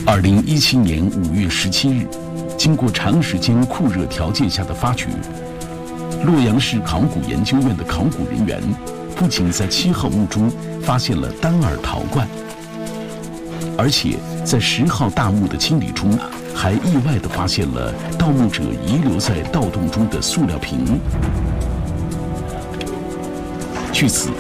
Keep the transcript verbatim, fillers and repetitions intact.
二零一七年五月十七日，经过长时间酷热条件下的发掘，洛阳市考古研究院的考古人员不仅在七号墓中发现了单耳陶罐，而且在十号大墓的清理中，还意外地发现了盗墓者遗留在盗洞中的塑料瓶。据此，